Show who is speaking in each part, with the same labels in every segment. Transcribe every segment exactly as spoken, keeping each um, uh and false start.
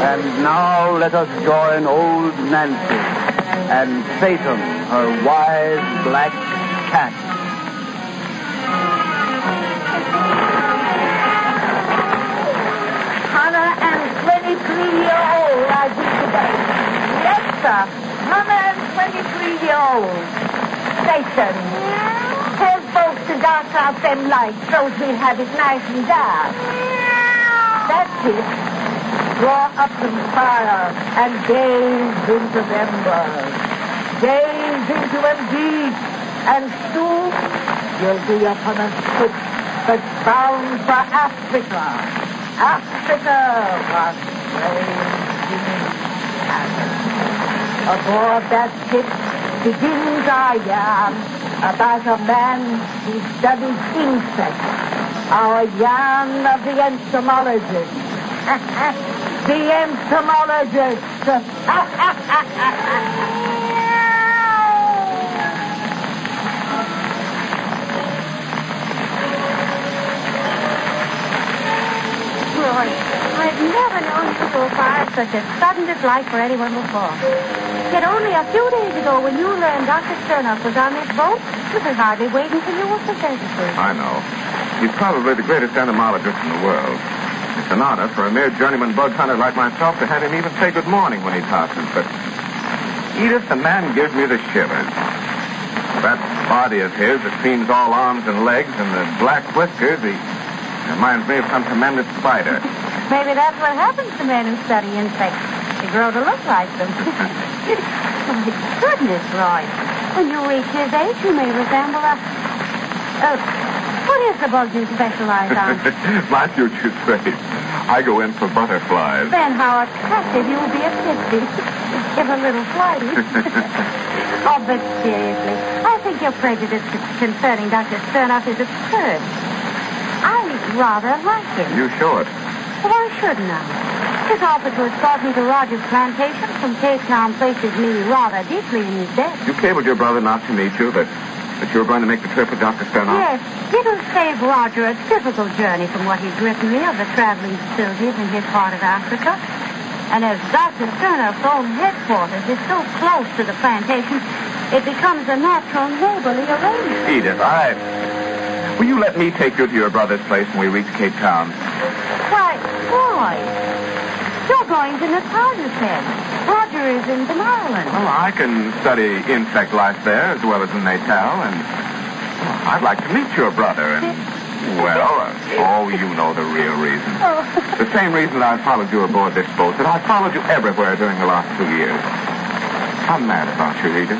Speaker 1: And now let us join old Nancy and Satan, her wise black cat.
Speaker 2: one hundred twenty-three year old, I do today. Yes, sir. one hundred twenty-three year old. Satan. Tell folks to dart out them lights so we'll have it nice and dark. That's it. Draw up some fire and gaze into them birds. Gaze into them deep, and soon you'll be upon a ship that's bound for Africa. Africa was aboard that ship begins our yarn about a man who studies insects. Our yarn of the entomologist. The entomologist.
Speaker 3: Roy, I've never known people fire such a sudden dislike for anyone before. Yet only a few days ago, when you learned Doctor Sternoff was on this boat, you could hardly wait until you were presented to him.
Speaker 4: I know. He's probably the greatest entomologist in the world. It's an honor for a mere journeyman bug hunter like myself to have him even say good morning when he passes. But, Edith, the man gives me the shivers. That body of his that seems all arms and legs, and the black whiskers, he reminds me of some tremendous spider.
Speaker 3: Maybe that's what happens to men who study insects. They grow to look like them. Oh, my goodness, Roy. When you reach his age, you may resemble a... Uh, what is the bug you specialize on?
Speaker 4: My future's great. I go in for butterflies.
Speaker 3: Then how attractive you'll be at fifty. If a little flighty. Oh, but seriously, I think your prejudice concerning Doctor Sternoff is absurd. I rather like him.
Speaker 4: You show it.
Speaker 3: Why shouldn't I? His offer to escort me to Roger's plantation from Cape Town places me rather deeply in his debt.
Speaker 4: You cabled your brother not to meet you, but that you were going to make the trip with Doctor Sternoff?
Speaker 3: Yes. It'll save Roger a difficult journey from what he's written me of the traveling facilities in his part of Africa. And as Doctor Sternoff's own headquarters is so close to the plantation, it becomes a natural neighborly arrangement.
Speaker 4: Edith, I... Will you let me take you to your brother's place when we reach Cape Town?
Speaker 3: Why, boy, you're going to Natasha's head. Roger is in Tomorrowland.
Speaker 4: Well, I can study insect life there as well as in Natal, and well, I'd like to meet your brother, and, well, uh, oh, you know the real reason.
Speaker 3: Oh.
Speaker 4: The same reason that I followed you aboard this boat, that I followed you everywhere during the last two years. I'm mad about you, Edith.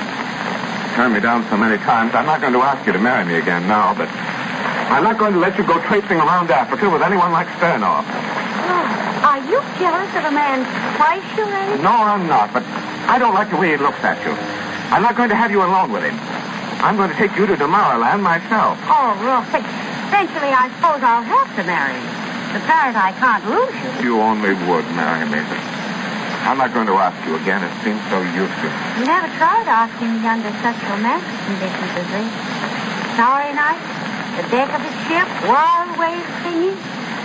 Speaker 4: Turned me down so many times, I'm not going to ask you to marry me again now, but I'm not going to let you go traipsing around Africa with anyone like Sternoff.
Speaker 3: Oh, are you jealous of a man twice your age?
Speaker 4: No, I'm not, but I don't like the way he looks at you. I'm not going to have you alone with him. I'm going to take you to Tomorrowland myself.
Speaker 3: Oh, Roy, eventually I suppose I'll have to marry you. The parent I can't lose you.
Speaker 4: You only would marry me, but I'm not going to ask you again. It seems so useless.
Speaker 3: You never tried asking me under such romantic conditions as this. Starry night, the deck of a ship, wild waves singing.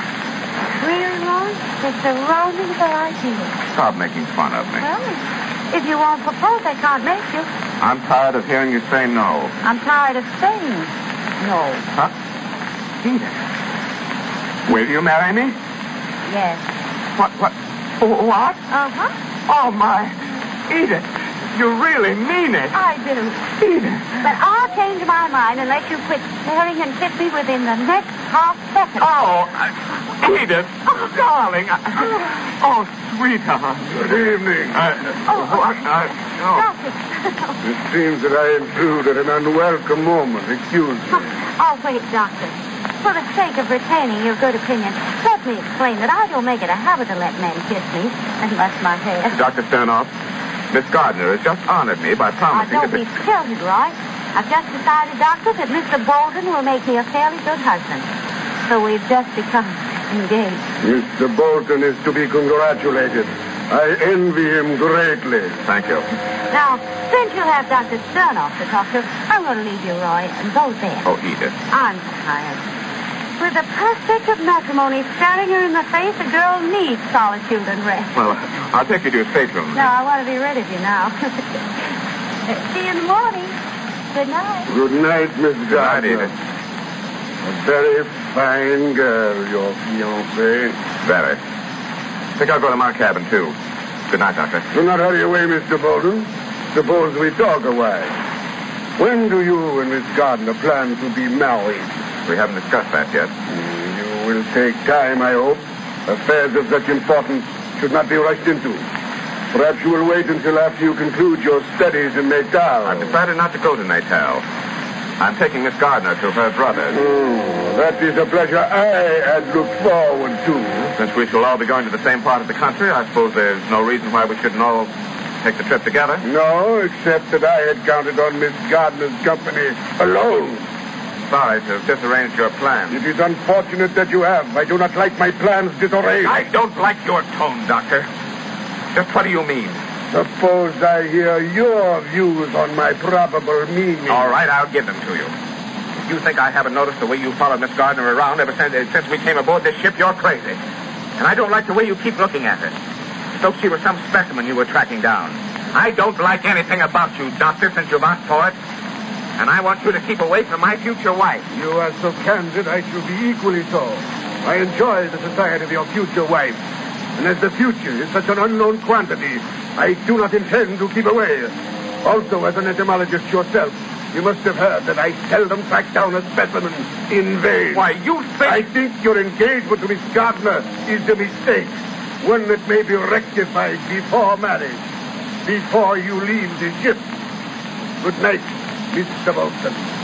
Speaker 3: Really, Roy? It's a romantic idea.
Speaker 4: Stop making fun of me.
Speaker 3: Well, if you won't propose, I can't make you.
Speaker 4: I'm tired of hearing you say no.
Speaker 3: I'm tired of saying no.
Speaker 4: Huh? Edith. Will you marry me?
Speaker 3: Yes.
Speaker 4: What, what? What?
Speaker 3: Uh-huh.
Speaker 4: Oh, my. Edith, you really mean it.
Speaker 3: I do.
Speaker 4: Edith.
Speaker 3: But I'll change my mind and let you quit staring and kiss me within the next half second.
Speaker 4: Oh, uh, Edith. Oh, darling. I, oh, sweetheart.
Speaker 5: Good evening.
Speaker 4: Uh,
Speaker 3: Oh,
Speaker 4: what? Uh, oh.
Speaker 3: Doctor.
Speaker 5: It seems that I intrude at an unwelcome moment. Excuse me.
Speaker 3: Oh, wait, Doctor. For the sake of retaining your good opinion, let me explain that I don't make it a habit to let men kiss me, unless my hair.
Speaker 4: Doctor Sternoff, Miss Gardner has just honored me by
Speaker 3: Oh,
Speaker 4: promising
Speaker 3: don't
Speaker 4: to
Speaker 3: be tilted, Roy. I've just decided, Doctor, that Mister Bolton will make me a fairly good husband. So we've just become engaged.
Speaker 5: Mister Bolton is to be congratulated. I envy him greatly.
Speaker 4: Thank you.
Speaker 3: Now, since you have Doctor Sternoff to talk to, I'm going to leave you, Roy, and go there.
Speaker 4: Oh, Edith.
Speaker 3: I'm tired. With the prospect of matrimony staring her in the face, a girl needs solitude and rest.
Speaker 4: Well, I'll take you to your stateroom.
Speaker 3: No, I want to be rid of you now. See you in the morning. Good night.
Speaker 5: Good night, Miss
Speaker 4: Good night,
Speaker 5: Gardner.
Speaker 4: Edith.
Speaker 5: A very fine girl, your fiancée.
Speaker 4: Very. I think I'll go to my cabin, too. Good night, Doctor.
Speaker 5: Do not hurry away, Mister Bolden. Suppose we talk a while. When do you and Miss Gardner plan to be married?
Speaker 4: We haven't discussed that yet.
Speaker 5: You will take time, I hope. Affairs of such importance should not be rushed into. Perhaps you will wait until after you conclude your studies in Natal.
Speaker 4: I've decided not to go to Natal. I'm taking Miss Gardner to her brother.
Speaker 5: Oh, that is a pleasure I had looked forward to.
Speaker 4: Since we shall all be going to the same part of the country, I suppose there's no reason why we shouldn't all take the trip together.
Speaker 5: No, except that I had counted on Miss Gardner's company alone.
Speaker 4: Sorry to have disarranged your plans.
Speaker 5: It is unfortunate that you have. I do not like my plans disarranged.
Speaker 4: I don't like your tone, Doctor. Just what do you mean?
Speaker 5: Suppose I hear your views on my probable meaning.
Speaker 4: All right, I'll give them to you. If you think I haven't noticed the way you followed Miss Gardner around ever since, since we came aboard this ship, you're crazy. And I don't like the way you keep looking at her. As though she were some specimen you were tracking down. I don't like anything about you, Doctor, since you've asked for it. And I want you to keep away from my future wife.
Speaker 5: You are so candid, I shall be equally so. I enjoy the society of your future wife. And as the future is such an unknown quantity, I do not intend to keep away. Also, as an entomologist yourself, you must have heard that I seldom track down a specimen in vain.
Speaker 4: Why, you think...
Speaker 5: I think your engagement to Miss Gardner is a mistake. One that may be rectified before marriage, before you leave the ship. Good night, Mister Bolton.